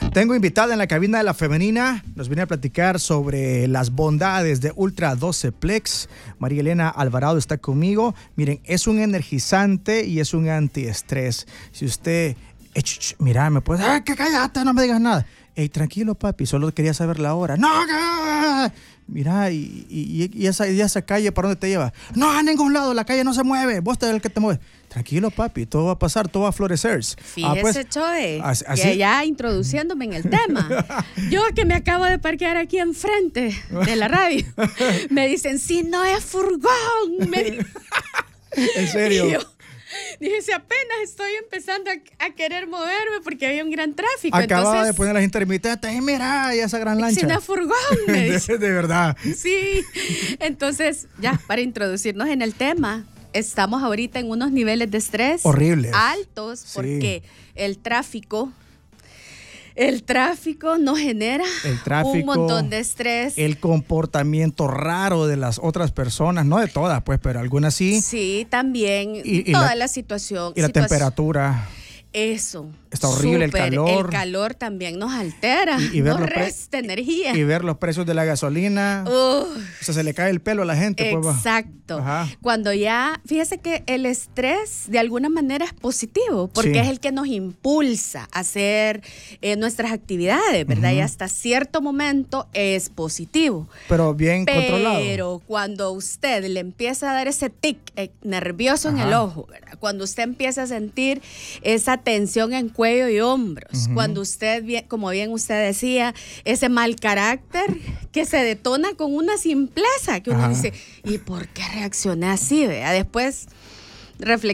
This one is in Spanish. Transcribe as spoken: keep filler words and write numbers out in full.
Tengo invitada en la cabina de La Femenina. Nos viene a platicar sobre las bondades de Ultra doce Plex. María Elena Alvarado está conmigo. Miren, es un energizante y es un antiestrés. Si usted... Eh, ch, ch, mira, me puedes... ¡Ay, que cállate! No me digas nada. Ey, tranquilo, papi. Solo quería saber la hora. ¡No! Que... Mira, y, y, y, esa, y esa calle, ¿para dónde te lleva? No, a ningún lado. La calle no se mueve. Vos eres el que te mueves. Tranquilo, papi, todo va a pasar, todo va a florecer. Fíjese, ah, pues, Choe, así, que ya introduciéndome en el tema. Yo que me acabo de parquear aquí enfrente de la radio, me dicen, si no es furgón. Me... ¿En serio? Y yo dije, si apenas estoy empezando a, a querer moverme porque había un gran tráfico. Acababa entonces, de poner las intermitentes y mira, y esa gran lancha. Si no es furgón, me dice. de, de verdad. Sí, entonces ya, para introducirnos en el tema. Estamos ahorita en unos niveles de estrés horribles, altos, sí. Porque el tráfico, el tráfico nos genera el tráfico, un montón de estrés. El comportamiento raro de las otras personas, no de todas, pues, pero algunas sí. Sí, también. Y, y toda la, la situación. Y la situación, temperatura. Eso. Está horrible super, el calor. El calor también nos altera, y, y ver nos pre- resta energía. Y ver los precios de la gasolina. Uh, o sea, se le cae el pelo a la gente. Exacto. Pues, ajá. Cuando ya, fíjese que el estrés de alguna manera es positivo, porque sí. es el que nos impulsa a hacer eh, nuestras actividades, ¿verdad? Uh-huh. Y hasta cierto momento es positivo. Pero bien Pero controlado. Pero cuando usted le empieza a dar ese tic eh, nervioso ajá. en el ojo, ¿verdad? Cuando usted empieza a sentir esa tensión en cuello y hombros, uh-huh. cuando usted, como bien usted decía, ese mal carácter que se detona con una simpleza, que uno ajá. dice, ¿y por qué reaccioné así? ¿Vea? Después reflexionar.